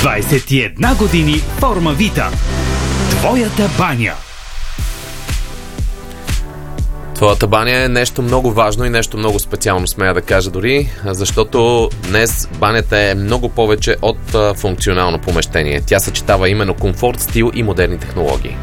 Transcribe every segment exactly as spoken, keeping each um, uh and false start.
двайсет и една години Формавита. Твоята баня. Твоята баня е нещо много важно и нещо много специално, смея да кажа дори, защото днес банята е много повече от а, функционално помещение. Тя съчетава именно комфорт, стил и модерни технологии.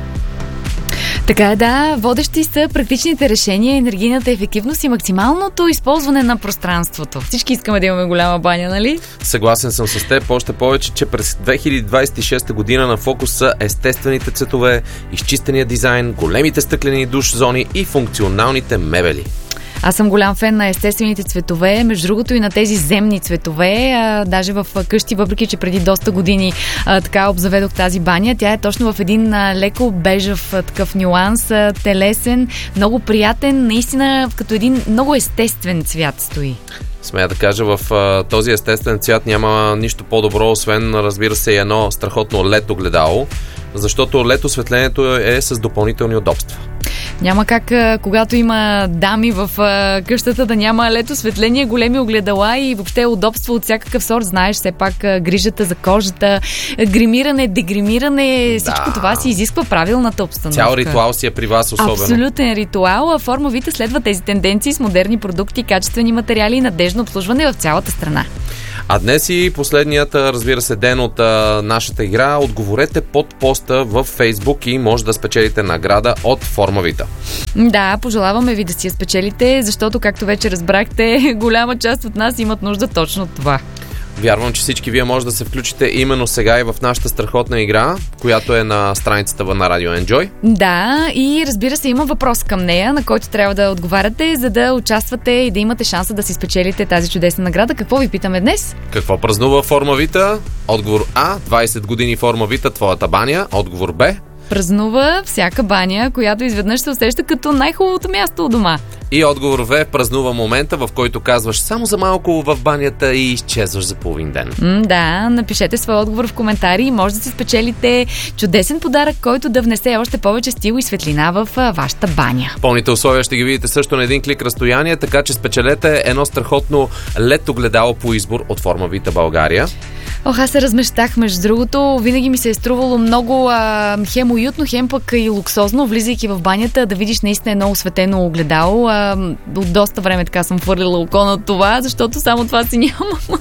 Така е, да. Водещи са практичните решения, енергийната ефективност и максималното използване на пространството. Всички искаме да имаме голяма баня, нали? Съгласен съм с теб, още повече, че през две хиляди двайсет и шеста година на фокус са естествените цветове, изчистения дизайн, големите стъклени душ зони и функционалните мебели. Аз съм голям фен на естествените цветове, между другото и на тези земни цветове. А, даже в къщи, въпреки че преди доста години а, така обзаведох тази баня, тя е точно в един а, леко бежев а, такъв нюанс, а, телесен, много приятен, наистина като един много естествен цвят стои. Смея да кажа, в а, този естествен цвят няма нищо по-добро, освен, разбира се, едно страхотно лед огледало, защото лед осветлението е с допълнителни удобства. Няма как, когато има дами в къщата, да няма лед осветление, големи огледала и въобще удобство от всякакъв сорт. Знаеш, все пак грижата за кожата, гримиране, дегримиране, да. Всичко това си изисква правилната обстановка. Цял ритуал си е при вас особено. Абсолютен ритуал. Формавита следва тези тенденции с модерни продукти, качествени материали и надежно обслужване в цялата страна. А днес и последният, разбира се, ден от а, нашата игра. Отговорете под поста в Фейсбук и може да спечелите награда от Формавита. Да, пожелаваме ви да си я спечелите, защото, както вече разбрахте, голяма част от нас имат нужда точно от това. Вярвам, че всички вие може да се включите именно сега и в нашата страхотна игра, която е на страницата на Радио Enjoy. Да, и разбира се, има въпрос към нея, на който трябва да отговаряте, за да участвате и да имате шанса да си спечелите тази чудесна награда. Какво ви питаме днес? Какво празнува Формавита? Отговор А. двайсет години Формавита, твоята баня. Отговор Б. Празнува всяка баня, която изведнъж се усеща като най-хубавото място у дома. И отговор В. Празнува момента, в който казваш само за малко в банята и изчезваш за половин ден. М, да, напишете своя отговор в коментари и може да си спечелите чудесен подарък, който да внесе още повече стил и светлина в а, вашата баня. Пълните условия ще ги видите също на един клик разстояние, така че спечелете едно страхотно лед огледало по избор от Формавита България. Ох, аз се размещах, между другото. Винаги ми се е струвало много а, хем уютно, хем пък и луксозно, влизайки в банята, да видиш наистина едно осветено огледало. А, от доста време така съм фърлила око на това, защото само това си нямам.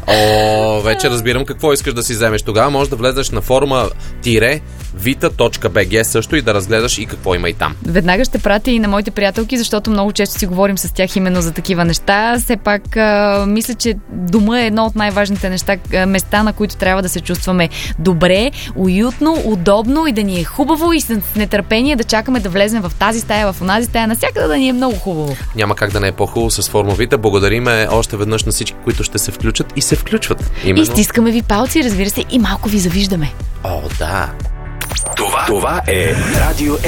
О, вече разбирам какво искаш да си вземеш. Тогава можеш да влезеш на форума вита точка би джи също и да разгледаш и какво има и там. Веднага ще пратя и на моите приятелки, защото много често си говорим с тях именно за такива неща. Все пак а, мисля, че дома е едно от най-важните неща, места, на които трябва да се чувстваме добре, уютно, удобно и да ни е хубаво и с нетърпение да чакаме да влезем в тази стая, в онази стая, навсякъде да ни е много хубаво. Няма как да не е по-хубаво с Формавита. Благодариме още веднъж на всички, които ще се включат и се включват. Именно. И стискаме ви палци, разбира се, и малко ви завиждаме. О, да. Това, това е Радио